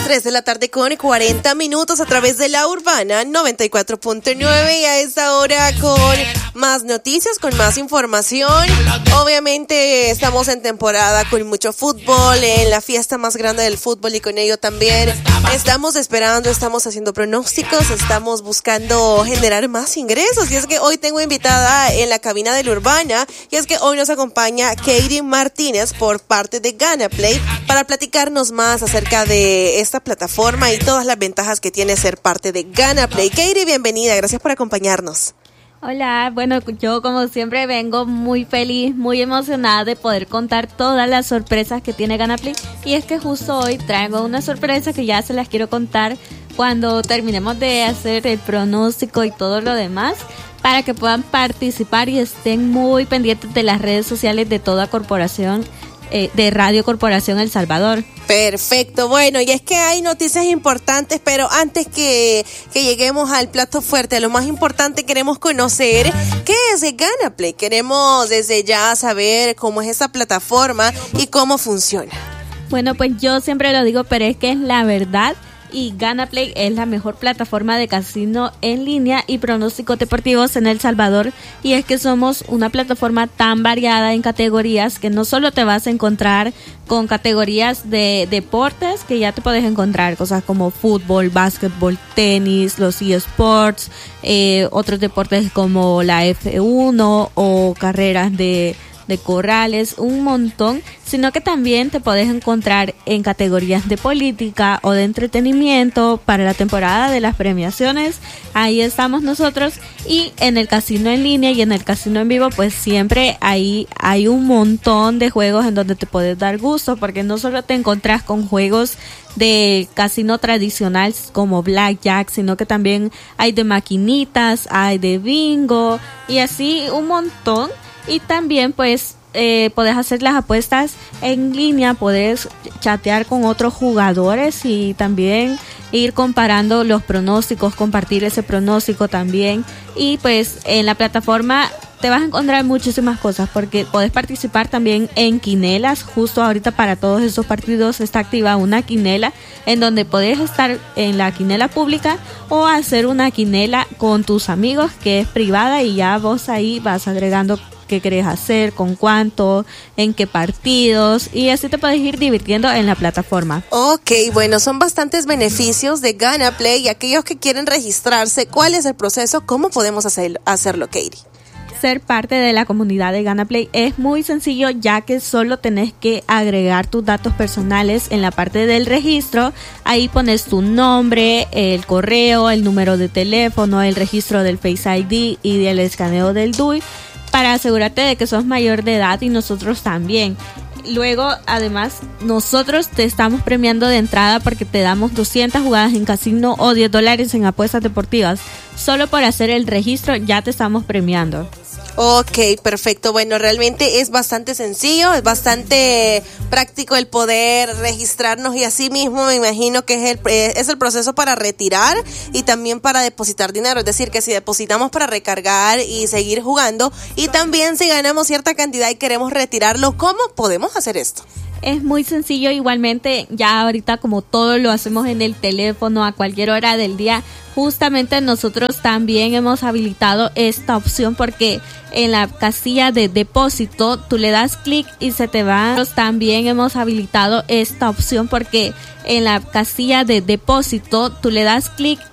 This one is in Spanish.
3 de la tarde con 40 minutos a través de la Urbana 94.9 y a esta hora con más noticias, con más información. Obviamente estamos en temporada con mucho fútbol, en la fiesta más grande del fútbol y con ello también estamos esperando, estamos haciendo pronósticos, estamos buscando generar más ingresos y es que hoy tengo invitada en la cabina de la Urbana y es que hoy nos acompaña Katie Martínez por parte de GanaPlay para platicarnos más acerca de esta plataforma y todas las ventajas que tiene ser parte de GanaPlay. Katie, bienvenida, gracias por acompañarnos. Hola, bueno, yo como siempre vengo muy feliz, muy emocionada de poder contar todas las sorpresas que tiene GanaPlay y es que justo hoy traigo una sorpresa que ya se las quiero contar cuando terminemos de hacer el pronóstico y todo lo demás para que puedan participar y estén muy pendientes de las redes sociales de toda corporación de Radio Corporación El Salvador. Perfecto, bueno, y es que hay noticias importantes, pero antes que lleguemos al plato fuerte, a lo más importante queremos conocer qué es GanaPlay. Queremos desde ya saber cómo es esa plataforma y cómo funciona. Bueno, pues yo siempre lo digo, pero es que es la verdad. Y GanaPlay es la mejor plataforma de casino en línea y pronósticos deportivos en El Salvador. Y es que somos una plataforma tan variada en categorías que no solo te vas a encontrar con categorías de deportes, que ya te puedes encontrar cosas como fútbol, básquetbol, tenis, los eSports, otros deportes como la F1 o carreras de corrales, un montón, sino que también te puedes encontrar en categorías de política o de entretenimiento para la temporada de las premiaciones. Ahí estamos nosotros y en el casino en línea y en el casino en vivo pues siempre ahí hay un montón de juegos en donde te puedes dar gusto porque no solo te encontrás con juegos de casino tradicional como blackjack, sino que también hay de maquinitas, hay de bingo y así un montón. Y también pues podés hacer las apuestas en línea, podés chatear con otros jugadores y también ir comparando los pronósticos, compartir ese pronóstico también. Y pues en la plataforma te vas a encontrar muchísimas cosas porque podés participar también en quinelas. Justo ahorita para todos esos partidos está activa una quinela en donde podés estar en la quinela pública o hacer una quinela con tus amigos que es privada y ya vos ahí vas agregando qué querés hacer, con cuánto, en qué partidos y así te puedes ir divirtiendo en la plataforma. Ok, bueno, son bastantes beneficios de GanaPlay y aquellos que quieren registrarse, ¿cuál es el proceso? ¿Cómo podemos hacerlo, Katie? Ser parte de la comunidad de GanaPlay es muy sencillo ya que solo tenés que agregar tus datos personales en la parte del registro. Ahí pones tu nombre, el correo, el número de teléfono, el registro del Face ID y del escaneo del DUI para asegurarte de que sos mayor de edad y nosotros también. Luego, además, nosotros te estamos premiando de entrada porque te damos 200 jugadas en casino o $10 en apuestas deportivas. Solo por hacer el registro ya te estamos premiando. Ok, perfecto. Bueno, realmente es bastante sencillo, es bastante práctico el poder registrarnos y así mismo me imagino que es el proceso para retirar y también para depositar dinero. Es decir, que si depositamos para recargar y seguir jugando y también si ganamos cierta cantidad y queremos retirarlo, ¿cómo podemos hacer esto? Es muy sencillo, igualmente ya ahorita como todo lo hacemos en el teléfono a cualquier hora del día, justamente nosotros también hemos habilitado esta opción porque en la casilla de depósito tú le das clic y se te va. Nosotros también hemos habilitado esta opción porque en la casilla de depósito tú le das clic